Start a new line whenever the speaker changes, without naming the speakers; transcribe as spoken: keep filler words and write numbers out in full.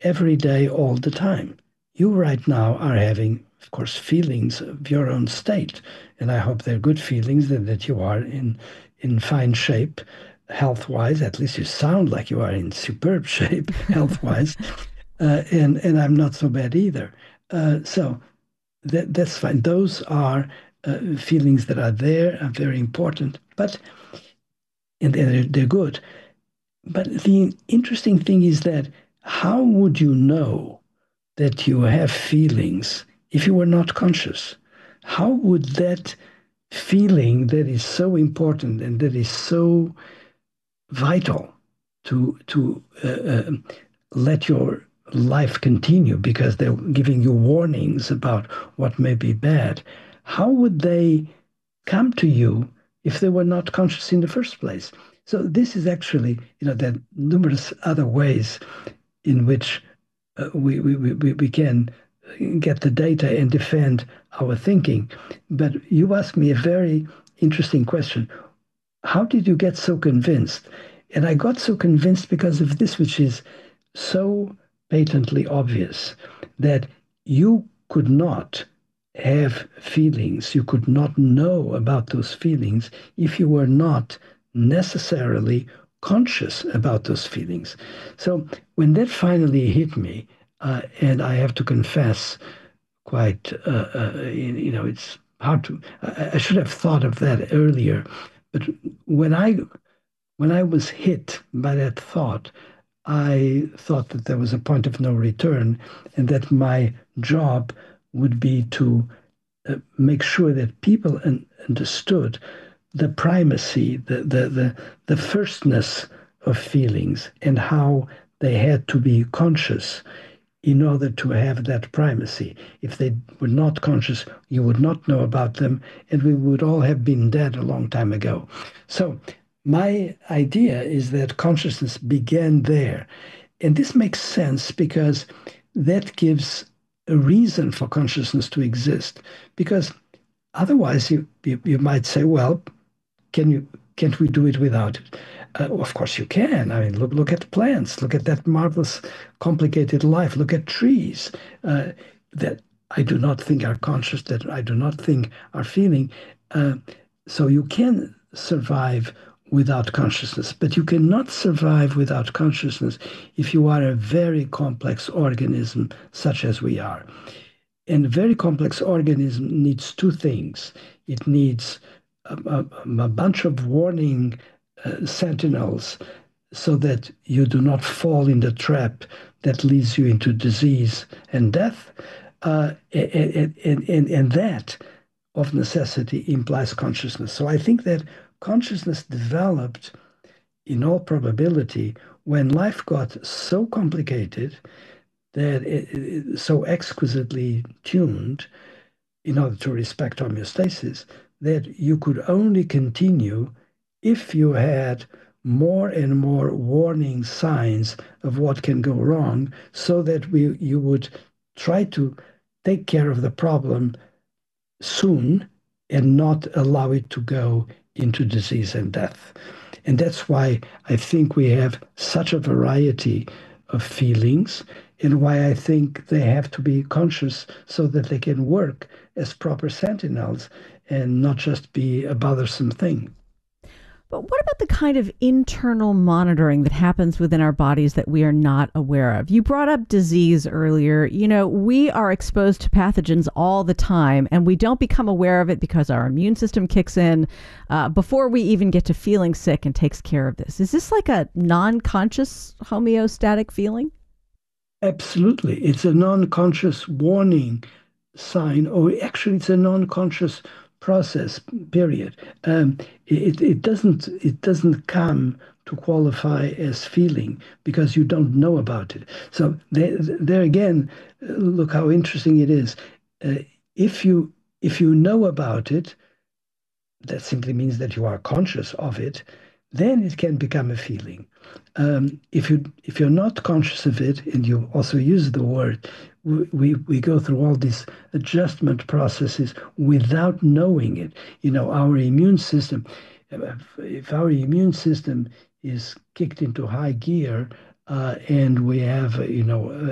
every day, all the time. You right now are having, of course, feelings of your own state. And I hope they're good feelings and that you are in, in fine shape, health-wise. At least you sound like you are in superb shape, health-wise. Uh, and, and I'm not so bad either. Uh, so that, that's fine. Those are uh, feelings that are there, are very important, but and they're, they're good. But the interesting thing is that how would you know that you have feelings if you were not conscious? How would that feeling that is so important and that is so vital to to uh, uh, let your life continue because they're giving you warnings about what may be bad, how would they come to you if they were not conscious in the first place? So this is actually, you know, there are numerous other ways in which uh, we, we, we, we can get the data and defend our thinking. But you asked me a very interesting question. How did you get so convinced? And I got so convinced because of this, which is so patently obvious, that you could not have feelings, you could not know about those feelings if you were not necessarily conscious about those feelings. So when that finally hit me, uh, and I have to confess, quite, uh, uh, you know, it's hard to, I, I should have thought of that earlier. But when I when I was hit by that thought, I thought that there was a point of no return and that my job would be to uh, make sure that people un- understood the primacy, the, the, the, the firstness of feelings and how they had to be conscious in order to have that primacy. If they were not conscious, you would not know about them, and we would all have been dead a long time ago. So, my idea is that consciousness began there. And this makes sense because that gives a reason for consciousness to exist. Because otherwise, you, you, you might say, well, can you can't we do it without it? Uh, of course you can. I mean, look look at plants. Look at that marvelous, complicated life. Look at trees uh, that I do not think are conscious, that I do not think are feeling. Uh, so you can survive without consciousness, but you cannot survive without consciousness if you are a very complex organism such as we are. And a very complex organism needs two things. It needs a, a, a bunch of warning uh, sentinels so that you do not fall in the trap that leads you into disease and death. Uh, and, and, and, and that, of necessity, implies consciousness. So I think that consciousness developed, in all probability, when life got so complicated that it, it, so exquisitely tuned in order to respect homeostasis that you could only continue if you had more and more warning signs of what can go wrong so that we you would try to take care of the problem soon and not allow it to go into disease and death. And that's why I think we have such a variety of feelings and why I think they have to be conscious so that they can work as proper sentinels and not just be a bothersome thing.
But what about the kind of internal monitoring that happens within our bodies that we are not aware of? You brought up disease earlier. You know, we are exposed to pathogens all the time, and we don't become aware of it because our immune system kicks in uh, before we even get to feeling sick and takes care of this. Is this like a non-conscious homeostatic feeling?
Absolutely. It's a non-conscious warning sign, or actually it's a non-conscious process, period. Um, it, it doesn't it doesn't come to qualify as feeling because you don't know about it. So there, there again, look how interesting it is. Uh, if you if you know about it, that simply means that you are conscious of it, then it can become a feeling. Um, if you if you're not conscious of it, and you also use the word, we, we we go through all these adjustment processes without knowing it. You know, our immune system, if our immune system is kicked into high gear, uh, and we have, you know,